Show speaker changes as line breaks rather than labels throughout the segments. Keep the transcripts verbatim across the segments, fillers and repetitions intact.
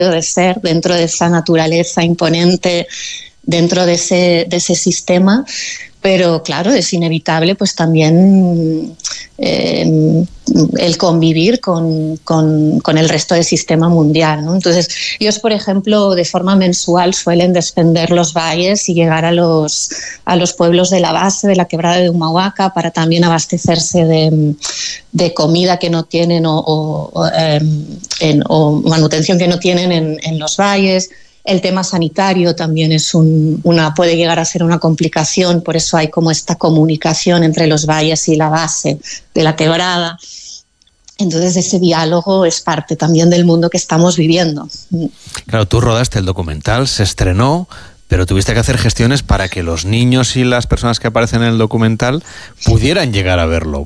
de ser dentro de esa naturaleza imponente, dentro de ese, de ese sistema, pero claro, es inevitable pues también eh, el convivir con, con, con el resto del sistema mundial, ¿no? Entonces, ellos, por ejemplo, de forma mensual suelen descender los valles y llegar a los, a los pueblos de la base, de la quebrada de Humahuaca, para también abastecerse de, de comida que no tienen o, o, o, eh, en, o manutención que no tienen en, en los valles. El tema sanitario también es un, una, puede llegar a ser una complicación, por eso hay como esta comunicación entre los valles y la base de la quebrada. Entonces ese diálogo es parte también del mundo que estamos viviendo.
Claro, tú rodaste el documental, se estrenó, pero tuviste que hacer gestiones para que los niños y las personas que aparecen en el documental pudieran llegar a verlo.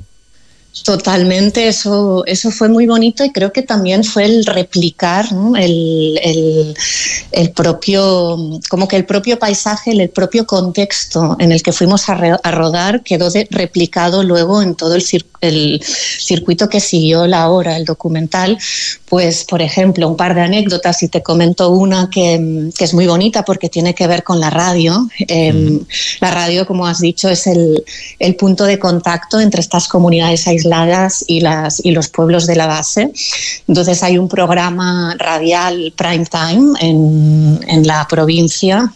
Totalmente, eso, eso fue muy bonito y creo que también fue el replicar, ¿no? el, el, el propio, como que el propio paisaje, el propio contexto en el que fuimos a, re, a rodar quedó de, replicado luego en todo el, cir, el circuito que siguió la obra, el documental. Pues, por ejemplo, un par de anécdotas, y te comento una que, que es muy bonita porque tiene que ver con la radio. Eh, mm. La radio, como has dicho, es el, el punto de contacto entre estas comunidades aisladas y, las, y los pueblos de la base. Entonces hay un programa radial prime time en, en la provincia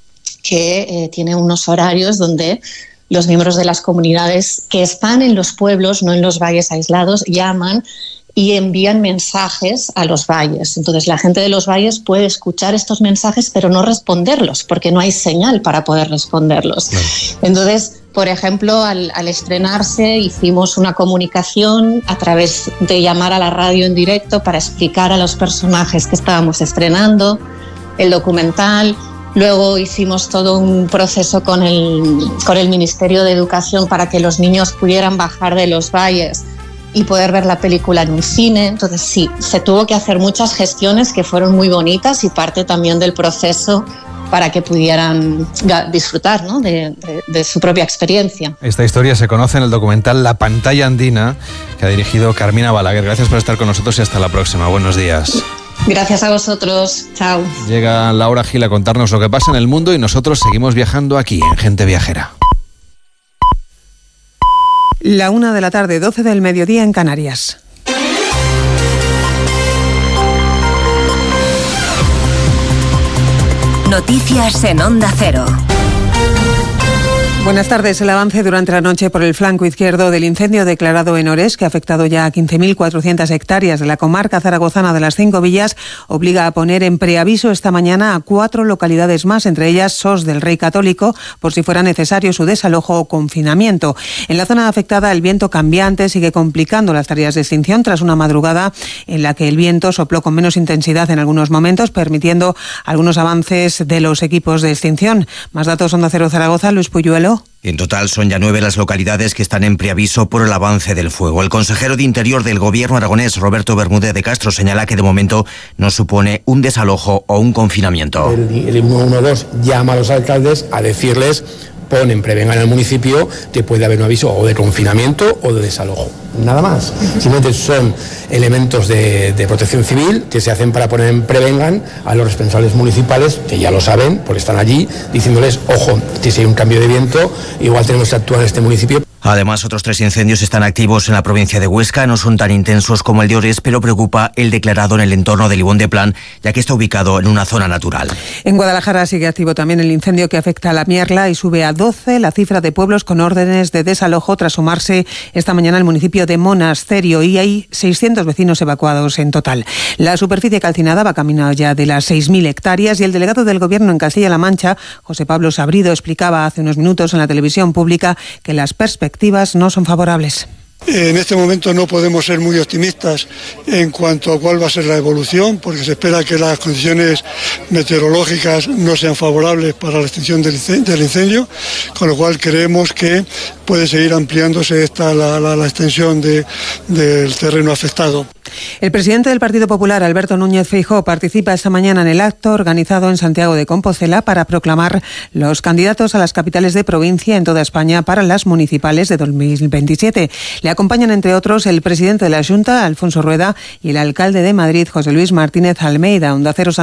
que eh, tiene unos horarios donde los miembros de las comunidades que están en los pueblos, no en los valles aislados, llaman y envían mensajes a los valles. Entonces la gente de los valles puede escuchar estos mensajes pero no responderlos porque no hay señal para poder responderlos. Claro. Entonces, por ejemplo, al, al estrenarse hicimos una comunicación a través de llamar a la radio en directo para explicar a los personajes que estábamos estrenando el documental. Luego hicimos todo un proceso con el, con el Ministerio de Educación para que los niños pudieran bajar de los valles y poder ver la película en un cine. Entonces sí, se tuvo que hacer muchas gestiones que fueron muy bonitas y parte también del proceso para que pudieran disfrutar, ¿no? de, de, de su propia experiencia.
Esta historia se conoce en el documental La Pantalla Andina, que ha dirigido Carmina Balaguer. Gracias por estar con nosotros y hasta la próxima. Buenos días.
Gracias a vosotros. Chao.
Llega Laura Gil a contarnos lo que pasa en el mundo y nosotros seguimos viajando aquí en Gente Viajera.
La una de la tarde, doce del mediodía en Canarias.
Noticias en Onda Cero.
Buenas tardes. El avance durante la noche por el flanco izquierdo del incendio declarado en Orés, que ha afectado ya a quince mil cuatrocientas hectáreas de la comarca zaragozana de las Cinco Villas, obliga a poner en preaviso esta mañana a cuatro localidades más, entre ellas Sos del Rey Católico, por si fuera necesario su desalojo o confinamiento. En la zona afectada, el viento cambiante sigue complicando las tareas de extinción tras una madrugada en la que el viento sopló con menos intensidad en algunos momentos, permitiendo algunos avances de los equipos de extinción. Más datos, Onda Cero Zaragoza, Luis Puyuelo.
En total son ya nueve las localidades que están en preaviso por el avance del fuego. El consejero de Interior del Gobierno aragonés, Roberto Bermúdez de Castro, señala que de momento no supone un desalojo o un confinamiento.
El, el ciento doce llama a los alcaldes a decirles: ponen, prevengan al municipio, te puede haber un aviso o de confinamiento o de desalojo. Nada más. Simplemente son elementos de, de protección civil que se hacen para poner en prevengan a los responsables municipales, que ya lo saben, porque están allí, diciéndoles: ojo, si hay un cambio de viento, igual tenemos que actuar en este municipio.
Además, otros tres incendios están activos en la provincia de Huesca. No son tan intensos como el de Orés, pero preocupa el declarado en el entorno de Libón de Plan, ya que está ubicado en una zona natural.
En Guadalajara sigue activo también el incendio que afecta a La Mierla y sube a doce la cifra de pueblos con órdenes de desalojo tras sumarse esta mañana al municipio de Monasterio, y hay seiscientos vecinos evacuados en total. La superficie calcinada va camino ya de las seis mil hectáreas y el delegado del Gobierno en Castilla-La Mancha, José Pablo Sabrido, explicaba hace unos minutos en la televisión pública que las perspectivas no son favorables.
En este momento no podemos ser muy optimistas en cuanto a cuál va a ser la evolución, porque se espera que las condiciones meteorológicas no sean favorables para la extinción del incendio, con lo cual creemos que puede seguir ampliándose esta, la, la, la extensión de, del terreno afectado.
El presidente del Partido Popular, Alberto Núñez Feijóo, participa esta mañana en el acto organizado en Santiago de Compostela para proclamar los candidatos a las capitales de provincia en toda España para las municipales de dos mil veintisiete. Le acompañan, entre otros, el presidente de la Xunta, Alfonso Rueda, y el alcalde de Madrid, José Luis Martínez Almeida. Onda Cero